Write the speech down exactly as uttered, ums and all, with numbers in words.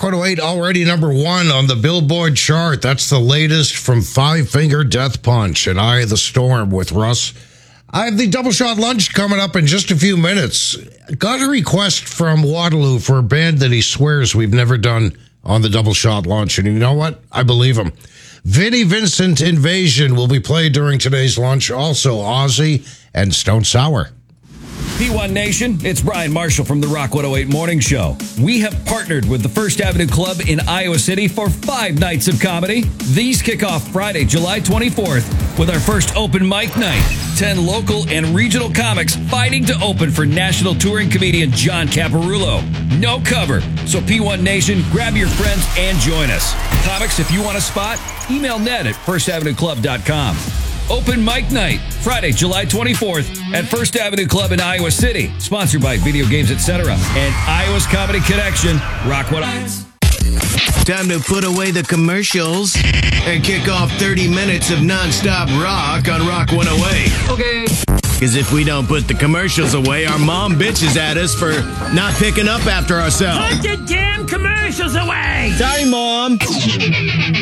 one oh eight already number one on the Billboard chart. That's the latest from Five Finger Death Punch and Eye of the Storm with Russ. I have the Double Shot Lunch coming up in just a few minutes. Got a request from Waterloo for a band that he swears we've never done on the Double Shot Lunch. And you know what? I believe him. Vinnie Vincent Invasion will be played during today's lunch. Also, Ozzy and Stone Sour. P one Nation, it's Brian Marshall from the Rock one oh eight Morning Show. We have partnered with the First Avenue Club in Iowa City for five nights of comedy. These kick off Friday, July twenty-fourth with our first open mic night. Ten local and regional comics fighting to open for national touring comedian John Caparulo. No cover, so P one Nation, grab your friends and join us. Comics, if you want a spot, email Ned at first avenue club dot com. Open Mic Night, Friday, July twenty-fourth at First Avenue Club in Iowa City. Sponsored by Video Games, et cetera. And Iowa's Comedy Connection, Rock one oh eight. Time to put away the commercials and kick off thirty minutes of nonstop rock on Rock one oh eight. Okay. Because if we don't put the commercials away, our mom bitches at us for not picking up after ourselves. Put the damn commercials away! Sorry, Mom.